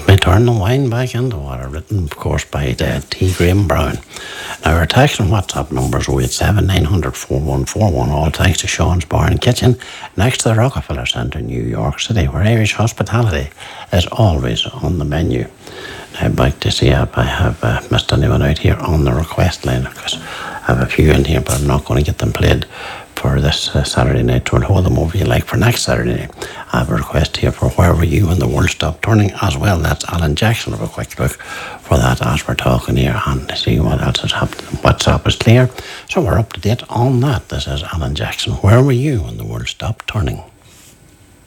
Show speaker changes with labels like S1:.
S1: May turn the wine back into water, written, of course, by T. Graham Brown. Now, our text and WhatsApp numbers 087 900 4141, all thanks to Sean's Bar and Kitchen, next to the Rockefeller Centre in New York City, where Irish hospitality is always on the menu. I'd like to see if I have missed anyone out here on the request line, because I have a few in here, but I'm not going to get them played for this Saturday night. We'll hold them over, if you like, for next Saturday night. I have a request here for Where Were You When the World Stopped Turning as well. That's Alan Jackson. Have a quick look for that as we're talking here and see what else has happened. WhatsApp is clear, so we're up to date on that. This is Alan Jackson. Where were you when the world stopped turning?